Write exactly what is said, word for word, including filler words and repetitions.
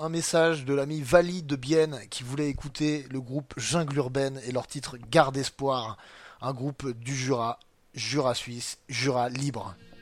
un message de l'ami Vali de Bienne qui voulait écouter le groupe Jungle Urbaine et leur titre Garde Espoir, un groupe du Jura, Jura suisse, Jura libre.